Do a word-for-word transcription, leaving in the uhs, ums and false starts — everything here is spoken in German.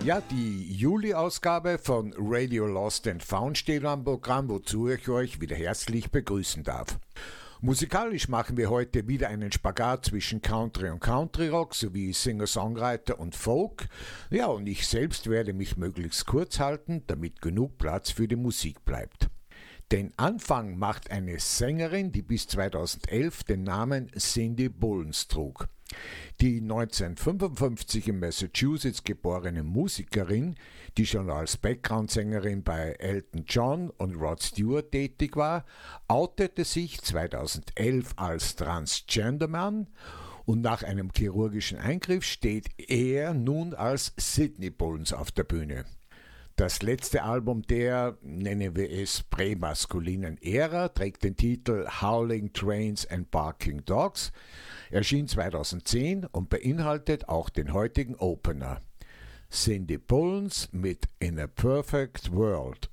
Ja, die Juli-Ausgabe von Radio Lost and Found steht am Programm, wozu ich euch wieder herzlich begrüßen darf. Musikalisch machen wir heute wieder einen Spagat zwischen Country und Country Rock sowie Singer-Songwriter und Folk. Ja, und ich selbst werde mich möglichst kurz halten, damit genug Platz für die Musik bleibt. Den Anfang macht eine Sängerin, die bis zweitausendelf den Namen Cindy Bullens trug. Die neunzehnhundertfünfundfünfzig in Massachusetts geborene Musikerin, die schon als Background-Sängerin bei Elton John und Rod Stewart tätig war, outete sich zweitausendelf als Transgender-Mann und nach einem chirurgischen Eingriff steht er nun als Sydney Bullens auf der Bühne. Das letzte Album der, nennen wir es, prämaskulinen Ära trägt den Titel Howling Trains and Barking Dogs, erschien zweitausendzehn und beinhaltet auch den heutigen Opener. Cindy Bullens mit In a Perfect World.